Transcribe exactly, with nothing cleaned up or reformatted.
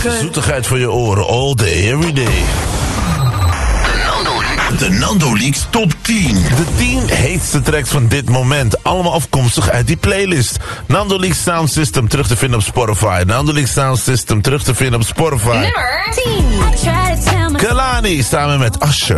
Zoetigheid. Zoetigheid voor je oren, all day, every day. De Nando Leaks Top tien. De tien heetste tracks van dit moment. Allemaal afkomstig uit die playlist. Nando Leaks Sound System terug te vinden op Spotify. Nando Leaks Sound System terug te vinden op Spotify. Nummer tien. Kalani samen met Usher.